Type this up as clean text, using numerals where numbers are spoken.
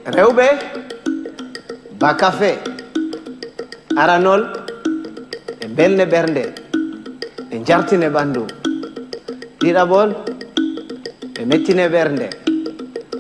rewɓe ba kafe aranol e belne ɓernde e jartine ɓandu ɗiɗaɓol e mettine ɓernde